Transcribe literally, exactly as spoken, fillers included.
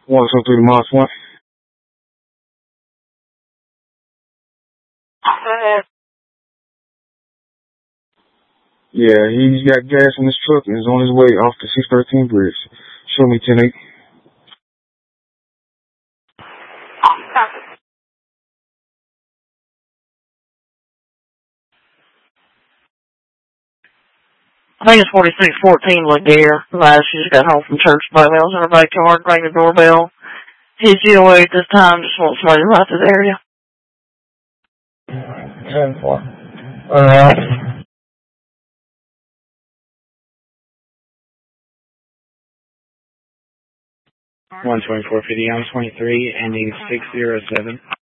one two three to Moss one. Yeah, he's got gas in his truck and is on his way off the six thirteen bridge. Show me ten eight. I think it's forty-six fourteen Ladair. Last she just got home from church. Somebody was in her backyard, rang the doorbell. His G O A at this time just wants somebody to ride to the area. ten four. Alright. one twenty-four fifty, I'm twenty-three, ending six zero seven.